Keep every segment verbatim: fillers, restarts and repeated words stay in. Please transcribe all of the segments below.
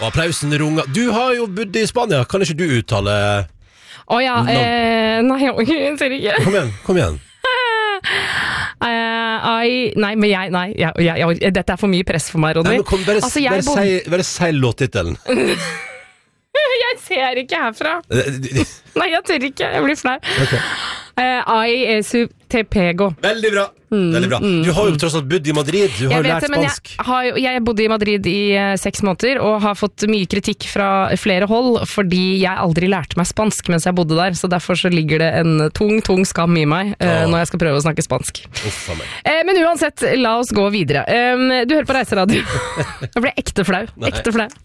Og applausen runger. Du har jo bodd i Spania, kan ikke du uttale Å ja, eh, nei, jeg ser ikke. Kom igjen, kom igjen. Uh, I, nei, men jeg, nei jeg, jeg, jeg, dette er for mye press for meg, Ronny. Nei, men kom, bare, altså, bare, bo- si, bare si låttitelen. Jeg ser ikke herfra. Nei, jeg tør ikke, jeg blir flau. Okay. uh, I su te pego. Veldig bra. Veldig bra. Du har jo tross alt bodd i Madrid. Du har jeg lært det, men spansk. Jeg, har, jeg bodde i Madrid i uh, seks måneder og har fått mye kritikk fra flere hold fordi jeg aldri lærte meg spansk mens jeg bodde der, så derfor så ligger det en tung, tung skam i meg uh, oh. når jeg skal prøve å snakke spansk. Uffa meg. Uh, men uansett, la oss gå videre. Um, du hører på Reiseradio. Jeg ble ekte flau. Ekte flau.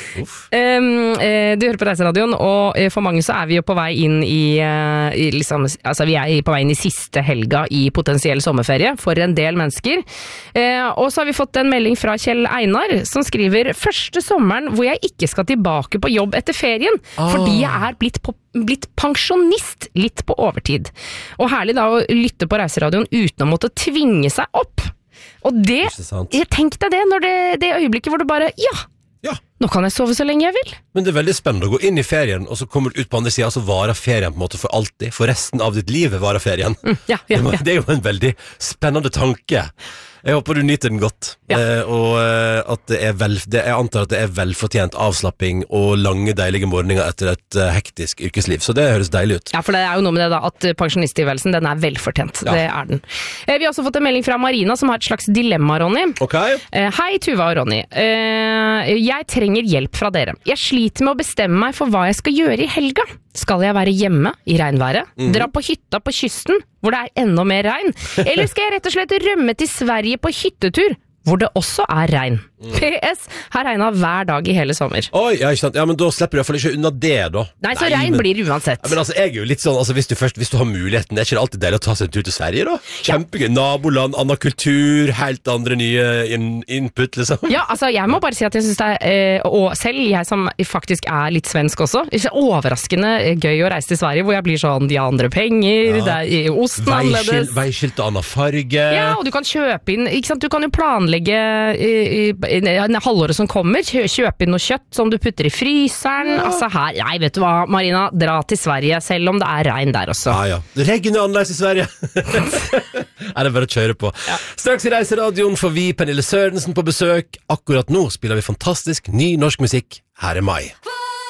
Um, uh, du hører på Reiseradioen, og uh, for mange så er vi jo på vei inn i, uh, i liksom, altså vi er på vei inn i siste helga i potensiell sommerferie for en del mennesker. Eh, og så har vi fått en melding fra Kjell Einar som skriver første sommeren hvor jeg ikke skal tilbake på jobb etter ferien, ah. fordi jeg er blitt, på, blitt pensjonist litt på overtid. Og herlig da å lytte på Reiseradioen uten å måtte tvinge seg opp. Og det, jeg tenkte det når det, det øyeblikket hvor du bare, ja, ja, nå kan jeg sove så lenge jeg vil. Men det er veldig spennende å gå inn i ferien, og så kommer du ut på andre siden, så varer ferien på en måte for alltid. For resten av ditt liv varer ferien. Mm, ja, ja, ja. Det er jo en veldig spennende tanke. Jeg håper du nyter den godt. Ja. Eh, og eh, at det er vel, det, jeg antar at det er velfortjent avslapping og lange, deilige morgener etter et uh, hektisk yrkesliv. Så det høres deilig ut. Ja, for det er jo noe med det da, at pensjonisttilværelsen, den er velfortjent. Ja. Det er den. Eh, vi har også fått en melding fra Marina, som har et slags dilemma, Ronny. Ok. Eh, hei, Tuva og Ronny. Eh, jeg trenger hjelp fra dere. Jeg sliter med å bestemme meg for hva jeg skal gjøre i helga. Skal jeg være hjemme i regnværet? Mm. Dra på hytta på kysten, hvor det er enda mer regn? Eller skal jeg rett og slett rømme til Sverige på hyttetur, hvor det også er regn? Mm. P S. Har regnet hver dag i hele sommer. Oi, ja, ikke sant. Ja, men da slipper du i hvert fall ikke unna det, da. Nei, så Nei, regn men, blir uansett. Ja, men altså, jeg er jo litt sånn, altså, hvis du først, hvis du har muligheten, er ikke det alltid deilig å ta seg en tur til Sverige, da? Kjempegøy. Naboland, annen kultur, helt andre nye in input, liksom. Ja, altså, jeg må bare si at jeg synes det er, eh, og selv jeg som faktisk er litt svensk også, det er overraskende gøy å reise til Sverige, hvor jeg blir sånn, de har andre penger, ja. Det er osten annerledes. Veiskilt og annen farge. Ja, og du kan kjøpe inn, ikke sant, du kan jo planlegge i, i, i, i halvåret som kommer, kjøpe inn noe kjøtt som du putter i fryseren, ja. Altså her, nei, vet du hva, Marina, dra til Sverige, selv om det er regn der også. Ja, ja. Regn er annerledes i Sverige. Er det bare å kjøre på. Ja. Straks i Reiseradioen får vi Pernille Sørensen på besøk. Akkurat nå spiller vi fantastisk ny norsk musikk. Her er Mai.